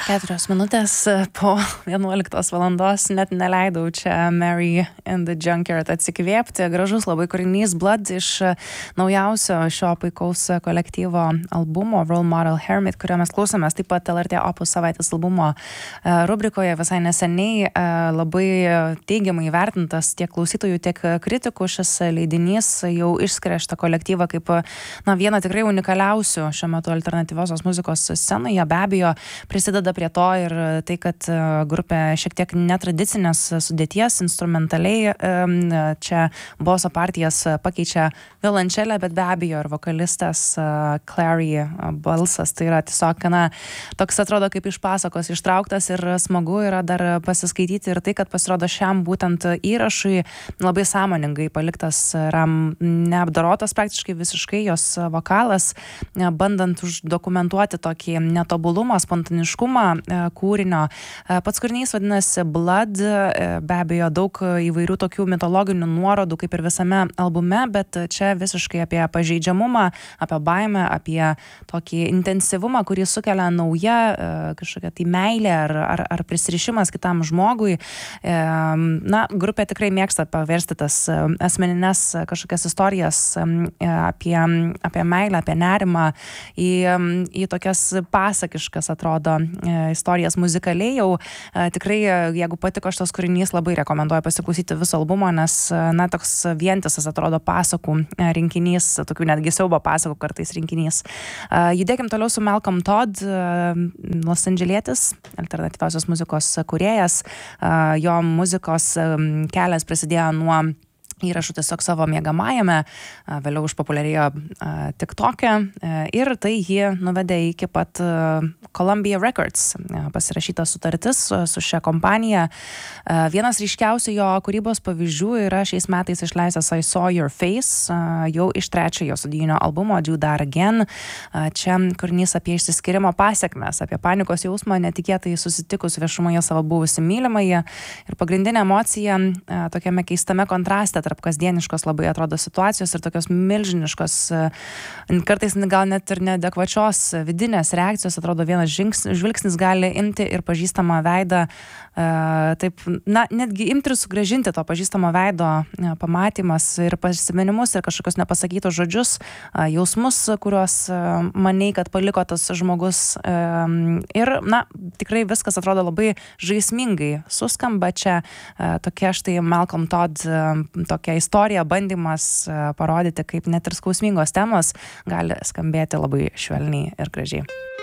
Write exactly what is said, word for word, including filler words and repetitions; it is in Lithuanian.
Keturios minutės po vienuoliktos valandos net neleidau čia Mary in the Junkyard atsikvėpti. Gražus labai kūrinys Blood iš naujausio šio puikaus kolektyvo albumo Role Model Hermit, kurio mes klausomės taip pat L R T Opus savaitės albumo rubrikoje visai neseniai. Labai teigiamai įvertintas tiek klausytojų, tiek kritikų. Šis leidinys jau išskiria šitą kolektyvą kaip na, vieną tikrai unikaliausių šiuo metu alternatyviosios muzikos scenoje. Be abejo, prisideda prie to ir tai, kad grupė šiek tiek netradicinės sudėties, instrumentaliai čia boso partijas pakeičia violončelę, bet be abejo ir vokalistas Clary balsas, tai yra tiesiog, na, toks atrodo kaip iš pasakos ištrauktas ir smagu yra dar pasiskaityti ir tai, kad pasirodo šiam būtent įrašui labai sąmoningai paliktas ram neapdorotas praktiškai visiškai jos vokalas, bandant uždokumentuoti tokį netobulumą, spontaniškumą kūrinio. Pats kūrinys vadinasi Blood, be abejo daug įvairių tokių mitologinių nuorodų kaip ir visame albume, bet čia visiškai apie pažeidžiamumą, apie baimę, apie tokį intensyvumą, kurį sukelia nauja kažkokia tai meilė ar, ar, ar prisirišimas kitam žmogui. Na, grupė tikrai mėgsta paversti tas asmeninės kažkokias istorijas apie, apie meilę, apie nerimą į, į tokias pasakiškas, atrodo, istorijas muzikaliai jau. Tikrai, jeigu patiko šitas kūrinys, labai rekomenduoju pasiklausyti viso albumo, nes, na, toks vientisas atrodo pasakų rinkinys, tokių netgi siaubo pasakų kartais rinkinys. Judėkim toliau su Malcolm Todd, Los Andželietis, alternatyviosios muzikos kūrėjas. Jo muzikos kelias prasidėjo nuo įrašų tiesiog savo mėgamajame, vėliau išpopuliarėjo TikTok'e ir tai jį nuvedė iki pat Columbia Records, pasirašyta sutartis su šia kompanija. Vienas ryškiausių jo kūrybos pavyzdžių yra šiais metais išleistas I Saw Your Face, jau iš trečiojo studijinio albumo Do That Again. Čia kūrinys apie išsiskyrimo pasekmes, apie panikos jausmą netikėtai susitikus viešumoje savo buvusi mylimąjį ir pagrindinė emocija tokiame keistame kontraste tarp kasdieniškos labai atrodo situacijos ir tokios milžiniškos, kartais gal net ir neadekvačios vidinės reakcijos. Atrodo, vienas žingsnis, žvilgsnis gali imti ir pažįstamą veidą, taip, na, netgi imti ir sugrąžinti to pažįstamo veido pamatymas ir prisiminimus ir kažkokius nepasakytus žodžius, jausmus, kuriuos maniai, kad paliko tas žmogus. Ir, na, tikrai viskas atrodo labai žaismingai suskamba čia. Tokia štai Malcolm Todd tokia istorija, bandymas parodyti, kaip net ir skausmingos temos gali skambėti labai švelniai ir gražiai.